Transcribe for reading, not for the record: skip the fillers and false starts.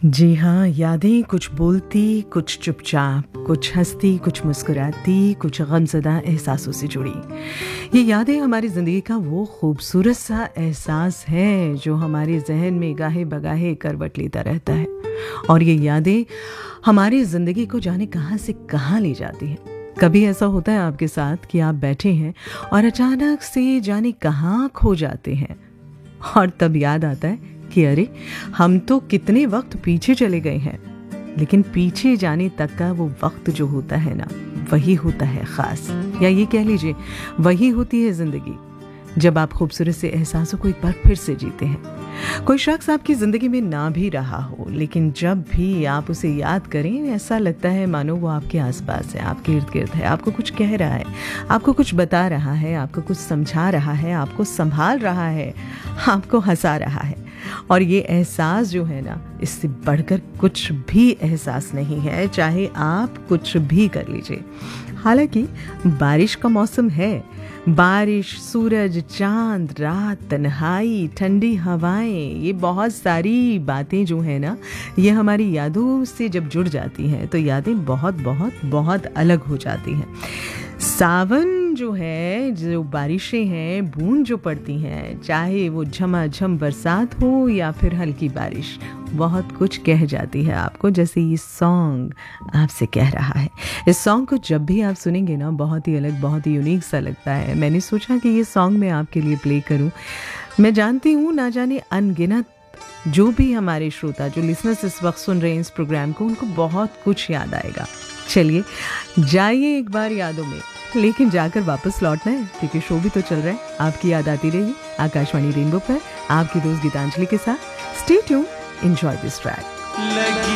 जी हाँ, यादें कुछ बोलती, कुछ चुपचाप, कुछ हंसती, कुछ मुस्कुराती, कुछ गमज़दा एहसासों से जुड़ी। ये यादें हमारी ज़िंदगी का वो खूबसूरत सा एहसास है जो हमारे जहन में गाहे बगाहे करवट लेता रहता है। और ये यादें हमारी ज़िंदगी को जाने कहाँ से कहाँ ले जाती हैं। कभी ऐसा होता है आपके साथ कि आप बैठे हैं और अचानक से जाने कहाँ खो जाते हैं और तब याद आता है कि अरे, हम तो कितने वक्त पीछे चले गए हैं। लेकिन पीछे जाने तक का वो वक्त जो होता है ना, वही होता है खास, या ये कह लीजिए वही होती है जिंदगी, जब आप खूबसूरत से एहसासों को एक बार फिर से जीते हैं। कोई शख्स आपकी जिंदगी में ना भी रहा हो, लेकिन जब भी आप उसे याद करें ऐसा लगता है मानो वो आपके आसपास है, आपके इर्द गिर्द है, आपको कुछ कह रहा है, आपको कुछ बता रहा है, आपको कुछ समझा रहा है, आपको संभाल रहा है, आपको हंसा रहा है। और ये एहसास जो है ना, इससे बढ़कर कुछ भी एहसास नहीं है, चाहे आप कुछ भी कर लीजिए। हालांकि बारिश का मौसम है, बारिश, सूरज, चांद, रात, तन्हाई, ठंडी हवाएं, ये बहुत सारी बातें जो है ना, ये हमारी यादों से जब जुड़ जाती हैं तो यादें बहुत बहुत बहुत अलग हो जाती हैं। सावन जो है, जो बारिशें हैं, बूंद जो पड़ती हैं, चाहे वो झमाझम बरसात हो या फिर हल्की बारिश, बहुत कुछ कह जाती है आपको, जैसे ये सॉन्ग आपसे कह रहा है। इस सॉन्ग को जब भी आप सुनेंगे ना, बहुत ही अलग, बहुत ही यूनिक सा लगता है। मैंने सोचा कि ये सॉन्ग मैं आपके लिए प्ले करूं। मैं जानती हूँ ना जाने अनगिनत जो भी हमारे श्रोता, जो लिसनर्स इस वक्त सुन रहे हैं इस प्रोग्राम को, उनको बहुत कुछ याद आएगा। चलिए जाइए एक बार यादों में, लेकिन जाकर वापस लौटना है, क्योंकि शो भी तो चल रहा है। आपकी याद आती रहेगी आकाशवाणी रेनबो पर आपकी दोस्त गीतांजलि के साथ। Stay tuned, enjoy this track.